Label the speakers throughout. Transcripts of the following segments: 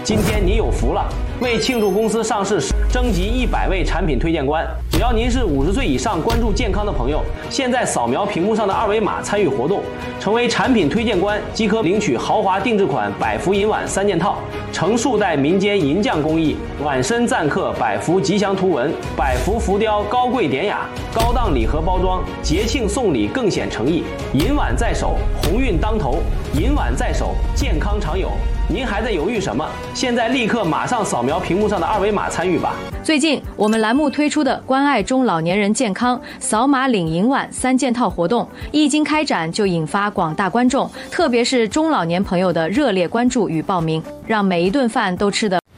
Speaker 1: 今天你有福了！为庆祝公司上市，征集100位产品推荐官。只要您是50岁以上关注健康的朋友，现在扫描屏幕上的二维码参与活动，成为产品推荐官即可领取豪华定制款百福银碗3件套，成数代民间银匠工艺，碗身錾刻百福吉祥图文，百福浮雕高贵典雅，高档礼盒包装，节庆送礼更显诚意。银碗在手，鸿运当头；银碗在手，健康常有。您还在犹豫什么？现在立刻马上扫描屏幕上的二维码参与吧！
Speaker 2: 最近我们栏目推出的关爱中老年人健康扫码领银碗3件套活动，一经开展就引发广大观众，特别是中老年朋友的热烈关注与报名，让每一顿饭都吃得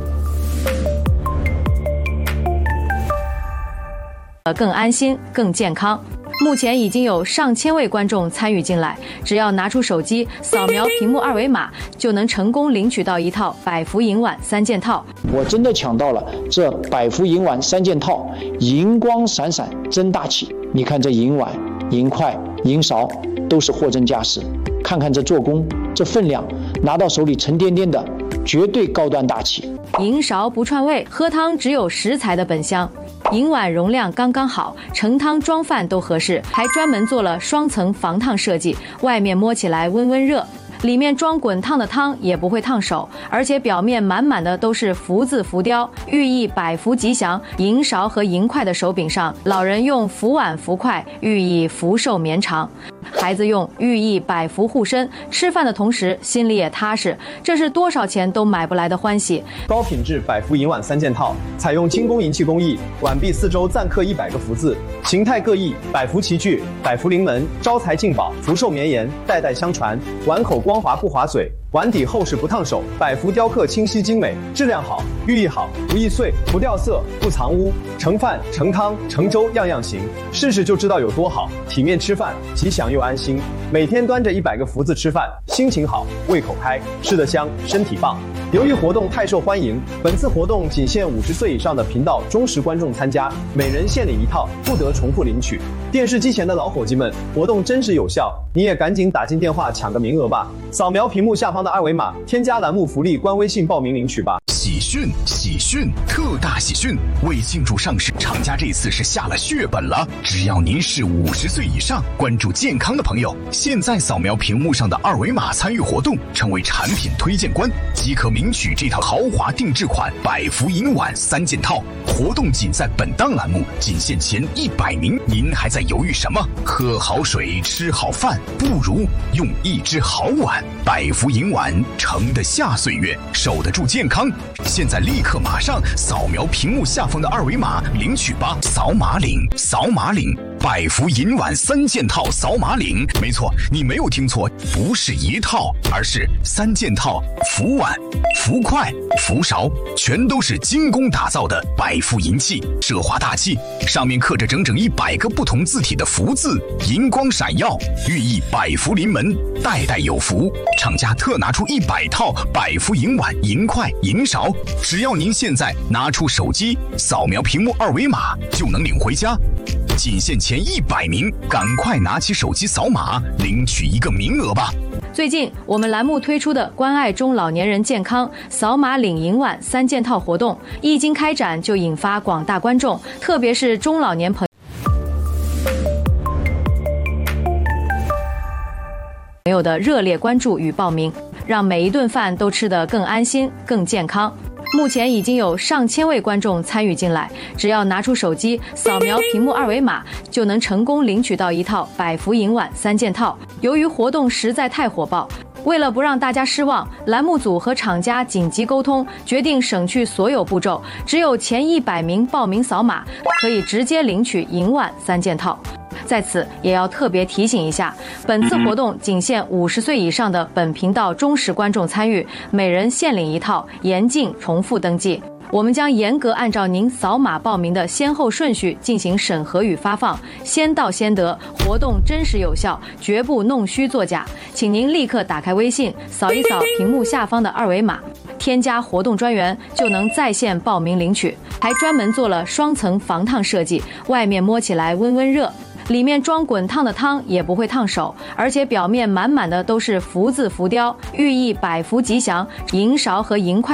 Speaker 2: 更安心、更健康。目前已经有上千位观众参与进来，只要拿出手机扫描屏幕二维码，就能成功领取到一套百福银碗3件套。
Speaker 3: 我真的抢到了这百福银碗3件套，银光闪闪真大气。你看这银碗、银筷、银勺都是货真价实，看看这做工、这分量，拿到手里沉甸甸的，绝对高端大气。
Speaker 2: 银勺不串味，喝汤只有食材的本香。银碗容量刚刚好，盛汤装饭都合适，还专门做了双层防烫设计，外面摸起来温温热，里面装滚烫的汤也不会烫手，而且表面满满的都是福字浮雕，寓意百福吉祥。银勺和银筷的手柄上，老人用福碗福筷，寓意福寿绵长；孩子用寓意百福护身，吃饭的同时心里也踏实，这是多少钱都买不来的欢喜。
Speaker 4: 高品质百福银碗3件套，采用精工银器工艺，碗壁4周錾刻100个福字，形态各异，百福齐聚，百福临门，招财进宝，福寿绵延，代代相传。碗口光滑不划嘴，碗底厚实不烫手，百福雕刻清晰精美，质量好，寓意好，不易碎，不掉色，不藏污，盛饭、盛汤、盛粥样样行，试试就知道有多好。体面吃饭，吉祥又安心。每天端着100个福字吃饭，心情好，胃口开，吃得香，身体棒。由于活动太受欢迎，本次活动仅限50岁以上的频道忠实观众参加，每人限领1套，不得重复领取。电视机前的老伙计们，活动真实有效，你也赶紧打进电话抢个名额吧！扫描屏幕下方的二维码，添加栏目福利官微信报名领取吧。
Speaker 5: 喜讯，特大喜讯！为庆祝上市，厂家这次是下了血本了。只要您是50岁以上关注健康的朋友，现在扫描屏幕上的二维码参与活动，成为产品推荐官，即可领取这套豪华定制款百福银碗3件套。活动仅在本档栏目，仅限前100名。您还在犹豫什么？喝好水，吃好饭，不如用一只好碗。百福银碗盛得下岁月，守得住健康。现在立刻马上扫描屏幕下方的二维码领取吧！扫码领百福银碗3件套，扫码领。没错，你没有听错，不是一套，而是3件套。福碗、福筷、福勺，全都是精工打造的百福银器，奢华大气，上面刻着整整100个不同字体的福字，银光闪耀，寓意百福临门，代代有福。厂家特拿出100套百福银碗、银筷、银勺，只要您现在拿出手机扫描屏幕二维码，就能领回家。仅限前100名，赶快拿起手机扫码领取一个名额吧！
Speaker 2: 最近我们栏目推出的关爱中老年人健康扫码领银碗3件套活动，一经开展就引发广大观众，特别是中老年朋友的热烈关注与报名，让每一顿饭都吃得更安心、更健康。目前已经有上千位观众参与进来，只要拿出手机扫描屏幕二维码，就能成功领取到一套百福银碗3件套。由于活动实在太火爆，为了不让大家失望，栏目组和厂家紧急沟通，决定省去所有步骤，只有前100名报名扫码，可以直接领取银碗3件套。在此也要特别提醒一下，本次活动仅限50岁以上的本频道忠实观众参与，每人限领1套，严禁重复登记。我们将严格按照您扫码报名的先后顺序进行审核与发放，先到先得，活动真实有效，绝不弄虚作假。请您立刻打开微信，扫一扫屏幕下方的二维码，添加活动专员，就能在线报名领取。还专门做了双层防烫设计，外面摸起来温温热，里面装滚烫的汤也不会烫手，而且表面满满的都是福字浮雕，寓意百福吉祥。银勺和银筷